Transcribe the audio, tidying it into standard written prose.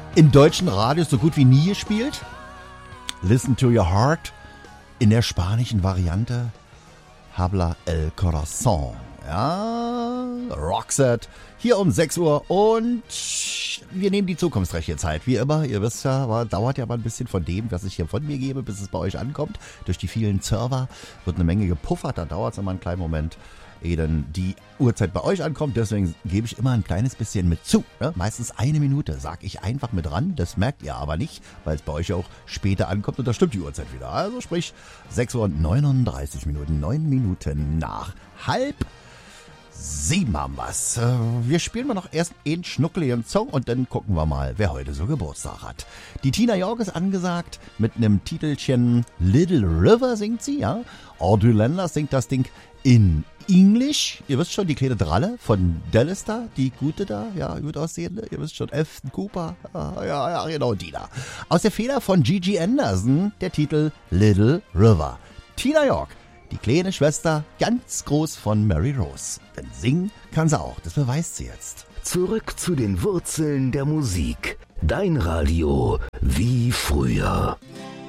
in deutschen Radios so gut wie nie gespielt. Listen to Your Heart in der spanischen Variante Habla el Corazón. Ja, Roxette, hier um 6 Uhr und wir nehmen die zukunftsträchtige Zeit. Wie immer, ihr wisst ja, aber dauert ja mal ein bisschen von dem, was ich hier von mir gebe, bis es bei euch ankommt. Durch die vielen Server wird eine Menge gepuffert, da dauert es immer einen kleinen Moment, ehe dann die Uhrzeit bei euch ankommt. Deswegen gebe ich immer ein kleines bisschen mit zu. Ne? Meistens 1 Minute sage ich einfach mit ran. Das merkt ihr aber nicht, weil es bei euch auch später ankommt und da stimmt die Uhrzeit wieder. Also sprich 6 Uhr und 39 Minuten, 9 Minuten nach 6:30 haben wir's. Wir spielen mal noch erst einen schnuckeligen Song und dann gucken wir mal, wer heute so Geburtstag hat. Die Tina York ist angesagt mit einem Titelchen Little River singt sie, ja. Audrey Landers singt das Ding in Englisch. Ihr wisst schon, die kleine Dralle von Dallas da, die gute da, ja, gut aussehende. Ihr wisst schon, Afton Cooper, ja, genau, die da. Aus der Feder von Gigi Anderson, der Titel Little River. Tina York, die kleine Schwester, ganz groß von Mary Rose. Denn singen kann sie auch, das beweist sie jetzt. Zurück zu den Wurzeln der Musik. Dein Radio wie früher.